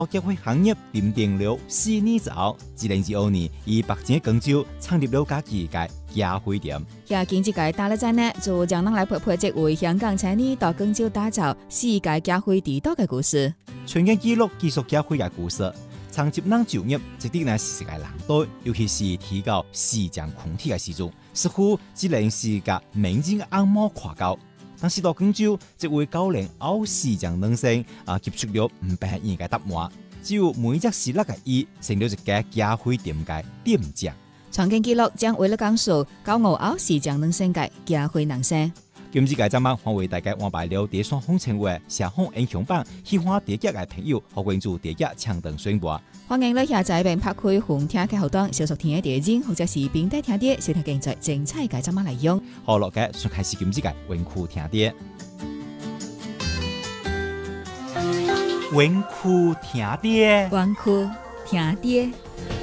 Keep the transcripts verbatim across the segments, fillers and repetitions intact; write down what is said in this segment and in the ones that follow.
協會行業奠定了四年之後，二零二二年以北京廣州創立了家己嘅嘉輝店。 也經濟界打了戰呢，就將人來陪陪即為香港青年到廣州打造世界嘉輝地道嘅故事。 全景記錄繼續嘉輝嘅故事，長接能就業，值得呢世界人對，尤其是提高市場空氣嘅時鐘，似乎只能世界民眾眼膜跨高。但是到廣州，即為高齡後市場能性啊，給出了唔平易嘅答案。只有每隻是那個伊成了一個嘉輝店嘅店長。 長景記錄將為了講述高傲後市場能性嘅嘉輝人生。 今次嘅節目，我為大家安排了第雙風情嘅社風英雄版，喜歡電影嘅朋友可關注電影搶等宣播。 歡迎你下載並拍開紅聽嘅後端，小熟聽嘅電影或者是並帶聽啲小聽競在精彩嘅節目內容。 好落嘅，順開始今次嘅文庫聽啲。文庫聽啲， 文庫聽啲。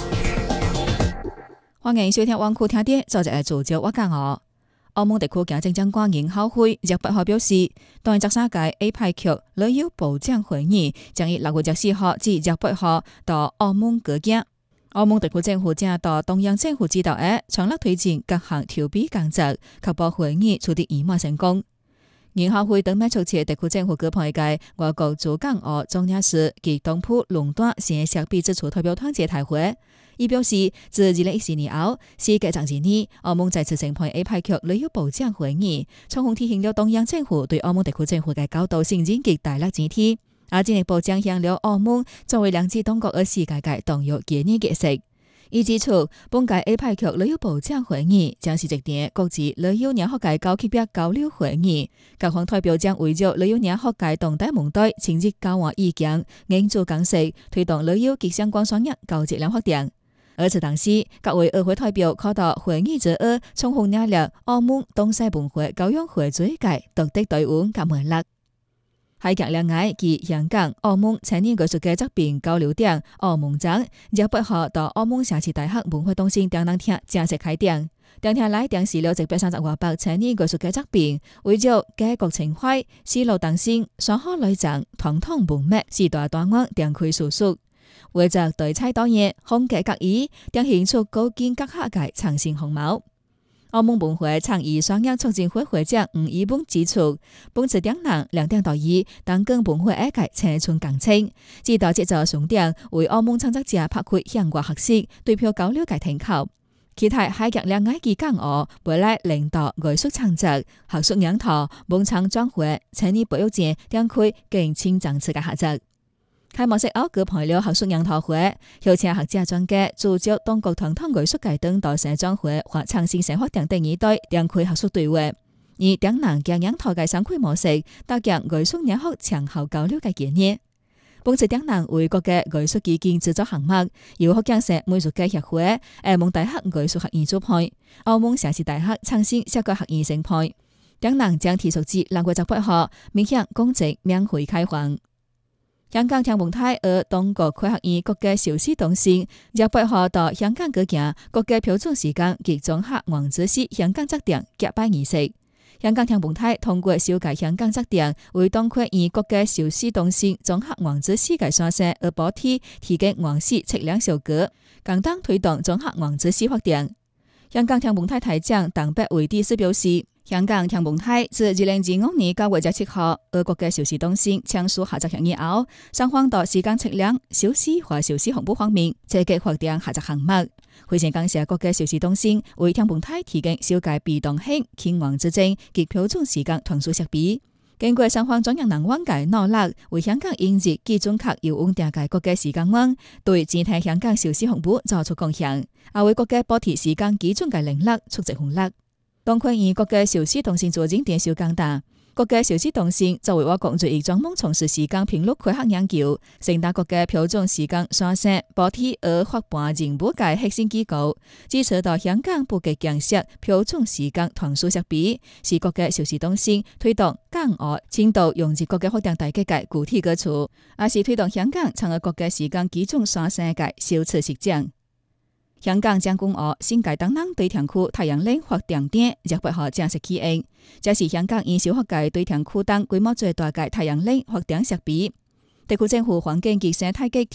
歡迎收聽文庫聽啲，作者係主角我講我。澳門地區行政長官嚴孝輝廿八號表示，當十三屆 A 派劇旅遊部長會議將於六月十四號至廿八號到澳門舉行。澳門地區政府將到中央政府指導下，全力推進各項籌備工作，確保會議取得圓滿成功。嚴孝輝等埋促請地區政府舉辦一屆外國駐港澳總領事及東部壟斷性設備之處代表團座談會。伊表示，自二零一四年後，世界上一年，澳門再次承辦 A 派劇旅遊部長會議，充分體現了中央政府對澳門地區政府嘅高度信任及大力支持，也進一步彰顯了澳門作為兩制當國嘅世界嘅重要紀念角色。伊指出，本屆 A 派劇旅遊部長會議將是一場國際旅遊業學界高級別交流會議，各方代表將圍繞旅遊業學界動態問題，深入交換意見，研究共識，推動旅遊及相關產業高質量發展。而此同時，各位與會代表考到會議之後，充分領略澳門東西文化交融匯聚嘅獨特對灣及魅力。海峽兩岸及香港、澳門青年藝術嘅側邊交流點澳門站，廿八號到澳門城市大學文化中心展覽廳正式開展。展廳內展示了一百三十五百青年藝術嘅側邊，圍繞家國情懷、絲路鄧新、山河旅程、傳統文脈、時代端倪展開述說。為着對彩多樣、風格各異，呈現出高見各客嘅創新風貌。澳門文化創意雙業促進會會長吳以本指出，本次展覽兩點到二，當跟文化業界青春共青，指導節奏重點為澳門創作者發揮向外學習、對標交流嘅庭口。其他海峽兩岸及港澳未來領導藝術創作、學術研討、文創轉會、青年保育節展開更親層次嘅合作。開幕式後舉辦了學術研討會，邀請學者專家聚焦中國傳統藝術界等大小轉會或創新生活等第二代展開學術對話，以展覽嘅研討嘅商規模式，搭建藝術研學前後交流嘅建議。本次展覽為國嘅藝術基金製作項目，由福建省美術界協會、澳門大學藝術學院主辦，澳門城市大學創新設計學院承辦。展覽將持續至六月十八號，面向公眾免費開放。香港天文台和中國科學院國家授師中心廿八號到香港舉行國家標準時間及綜合王子師香港節點揭牌儀式。香港天文台通過修改香港節點為中科院國家授師中心綜合王子師嘅選擇而補貼提供王子測量效果，共同推動綜合王子師發展。香港天文台台長鄧伯維迪斯表示，香港天文台自二零二五年九月十七號和國家授師中心簽署合作協議後，雙方在時間測量、授師和授師項目方面積極發展合作項目。非常感謝國家授師中心為天文台提供修改被動性、天文指針及標準時間傳輸設備。經過雙方專業人員嘅努力，為香港引入基準確又穩定嘅國家時間網，對整體香港授師項目作出貢獻，也為國家補貼時間基準嘅能力促進紅利。中科院國家授師中心做緊電小講大，國家授師中心作為我國最專門從事時間頻率科學研究、承擔國家標準時間選擇、補貼和發辦任務嘅核心機構，支持到香港布局建設標準時間傳輸設備，是國家授師中心推動港澳深度融入國家發展大局嘅具體舉措，也是推動香港成為國家時間基準選擇嘅首次實踐。香港將軍澳新界東南對田區太陽能發電點廿八號正式啟用，這是香港以小學界對田區等規模最大嘅太陽能發電設備。地區政府環境及生態局